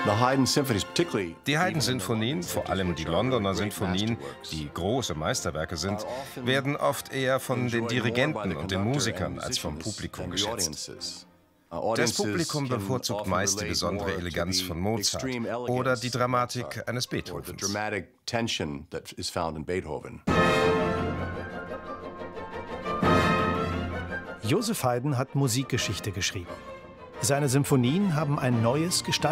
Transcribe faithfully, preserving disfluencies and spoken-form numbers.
Die Haydn-Sinfonien, vor allem die Londoner Sinfonien, die große Meisterwerke sind, werden oft eher von den Dirigenten und den Musikern als vom Publikum geschätzt. Das Publikum bevorzugt meist die besondere Eleganz von Mozart oder die Dramatik eines Beethovens. Joseph Haydn hat Musikgeschichte geschrieben. Seine Symphonien haben ein neues Gestaltungsformat